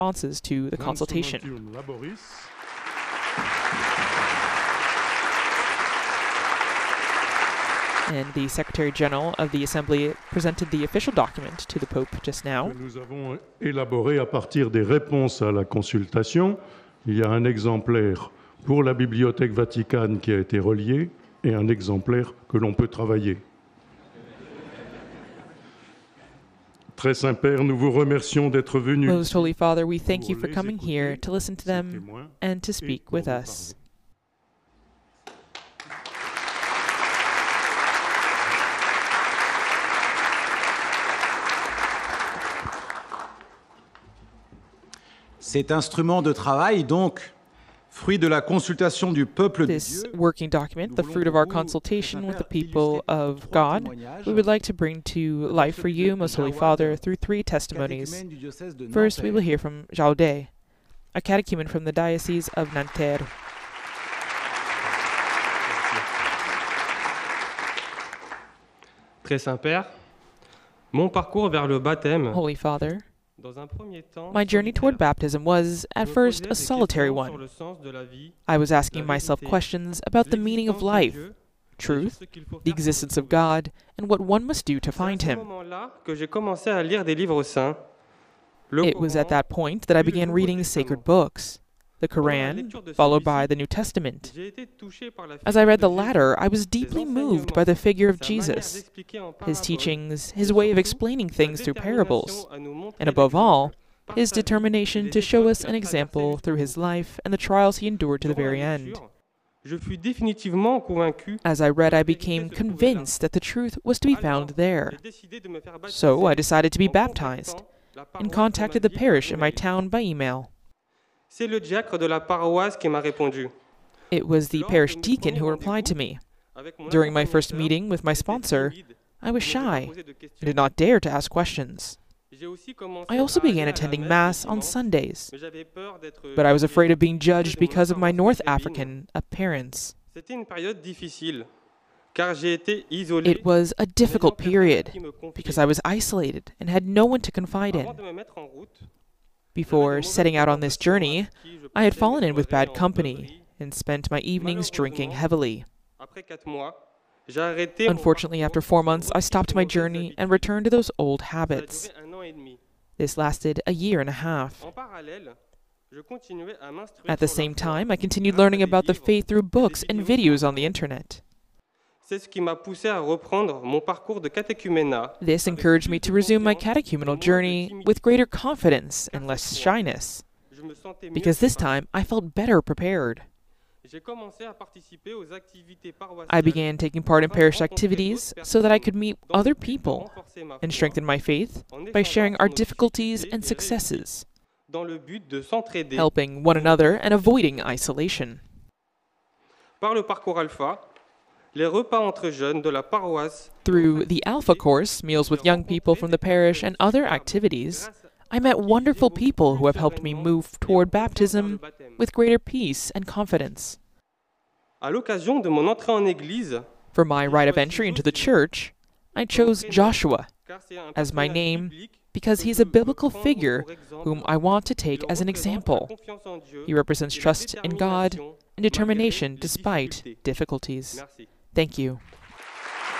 responses to the consultation. And the Secretary General of the Assembly presented the official document to the Pope just now. Nous avons élaboré à partir des réponses à la consultation. Il y a un exemplaire pour la Bibliothèque Vaticane qui a été relié et un exemplaire que l'on peut travailler. Très Saint-Père, nous vous remercions d'être venus. Most Holy Father, we thank you for coming here to listen to them and to speak with us. Cet instrument de travail, donc, fruit de la consultation du peuple de This Dieu, working document, the fruit of our consultation with the people of God, we would like to bring to life for you, Most Holy Father, through 3 testimonies. catéchumène du diocèse de First, we will Nanterre. hear from Jaudet, a catechumen from the Diocese of Nanterre. Très Saint-Père, mon parcours vers le baptême, Holy Father, dans un premier temps, my journey toward baptism was, at me first, posait a des solitary questions sur one. le sens de la vie, I was asking la myself vérité, questions about the meaning of l'existence de life, Dieu, truth, et ce qu'il faut the faire pour existence le of trouver. God, and what one must do to C'est à find ce Him. moment-là que j'ai commencé à lire des livres saints. Le It was at Coran, that point that I puis le began Nouveau reading Testament. sacred books, the Pendant la Quran, lecture de followed celui-ci, by the New Testament. j'ai été touché par la As I figure read de the Jésus, latter, I was ses deeply moved by enseignements, the figure of sa manière Jesus, d'expliquer en his paraboles, teachings, et his way of surtout, explaining sa things through parables, détermination à nous montrer and above all, l'exemple par his sa vie determination des to show épreuves us qu'il an a example traversées through his jusqu'au bout. life and the trials he endured to the Durant la very end. lecture, je fus définitivement convaincu As I read, que I la vérité became se trouvait là. convinced that the truth was to be found Alors, there. j'ai décidé de me faire baptiser So I decided to be en baptized contactant la and paroisse de contacted ma the ville parish par in my email. town by email. C'est le diacre de la paroisse qui m'a répondu. It was the Lors de parish mes deacon who premiers replied to rendez-vous me. avec mon During my first accompagnateur, meeting with my j'étais sponsor, timide I was et n'osais pas shy poser de and questions. did not dare to ask questions. J'ai aussi commencé I also à aller began à la attending messe Mass le on dimanche, Sundays, mais j'avais peur d'être but I was jugé afraid of being du fait judged de mon because of my apparence North maghrébine. African appearance. C'était une période difficile, car j'ai été isolé. It was a difficult n'ayant personne à period qui me confier. because I was isolated and had no one to confide Avant in. de me mettre en route, j'avais de Before mauvaises setting out on this fréquentations journey, avec qui je I had passais fallen mes in with soirées bad en company beuverie. and spent my evenings drinking heavily. Après 4 mois, j'ai arrêté mon Unfortunately, after parcours 4 pour months, I repris stopped de my mauvaises journey and habitudes. returned to those old Ça a habits. duré 1 an et demi. This lasted a year and a half. En parallèle, je continuais à m'instruire At the sur la same foi time, I continued grâce à learning des about the livres faith through et des books and vidéos videos sur on the internet. C'est ce qui m'a poussé à reprendre mon parcours de catéchuménat. This avec encouraged plus me de to resume my confiance et catechumenal moins de journey timidité. with greater confidence and Car less cette fois, shyness, je me sentais mieux because this préparé. time I felt better prepared. J'ai commencé à participer aux activités paroissiales I began taking part in afin de parish rencontrer activities d'autres so that I personnes could meet dans le other but de people renforcer ma and foi strengthen my faith en by échangeant sharing sur our nos difficulties difficultés and et réussites successes, dans le but de s'entraider. helping one another and avoiding isolation. Par le parcours alpha, les repas entre jeunes de la paroisse Through the Alpha course, meals with young people from the parish, and other activities, I met wonderful people who have helped me move toward baptism with greater peace and confidence. À l'occasion de mon entrée en église, For my rite of entry into the church, I chose Joshua car c'est un as my personnage name biblique because que he's je a veux biblical prendre figure pour exemple. whom I want to take Il as an représente la example. confiance en Dieu He represents et la trust in God détermination and determination malgré les despite difficultés. difficulties. Merci. Thank you.